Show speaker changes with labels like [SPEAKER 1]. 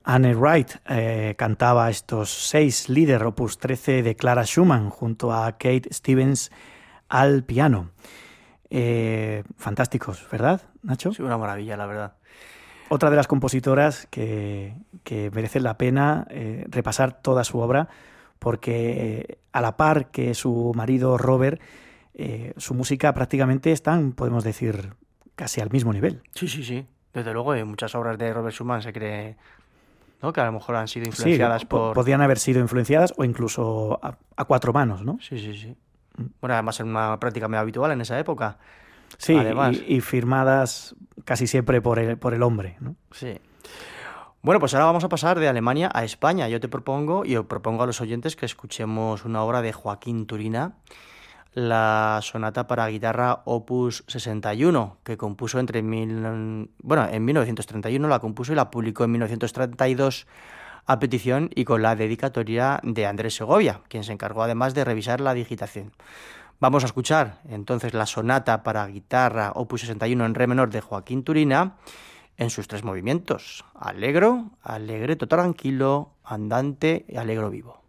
[SPEAKER 1] Anne Wright cantaba estos 6 Lieder, opus 13 de Clara Schumann, junto a Kate Stevens al piano. Fantásticos, ¿verdad, Nacho?
[SPEAKER 2] Sí, una maravilla, la verdad.
[SPEAKER 1] Otra de las compositoras que merece la pena repasar toda su obra, porque a la par que su marido Robert, su música prácticamente están, podemos decir, casi al mismo nivel.
[SPEAKER 2] Sí, sí, sí. Desde luego, en muchas obras de Robert Schumann se cree, ¿no?, que a lo mejor han sido
[SPEAKER 1] Sí,
[SPEAKER 2] influenciadas por...
[SPEAKER 1] podían haber sido influenciadas o incluso a 4 manos, ¿no?
[SPEAKER 2] Sí, sí, sí. Bueno, además es una práctica muy habitual en esa época.
[SPEAKER 1] Sí,
[SPEAKER 2] Además,
[SPEAKER 1] y firmadas casi siempre por el hombre, ¿no?
[SPEAKER 2] sí. Bueno, pues ahora vamos a pasar de Alemania a España. Yo propongo a los oyentes que escuchemos una obra de Joaquín Turina, la sonata para guitarra opus 61, que compuso en 1931 la compuso y la publicó en 1932 a petición y con la dedicatoria de Andrés Segovia, quien se encargó además de revisar la digitación. Vamos a escuchar entonces la sonata para guitarra opus 61 en re menor de Joaquín Turina en sus 3 movimientos: allegro, allegretto tranquillo, andante y allegro vivo.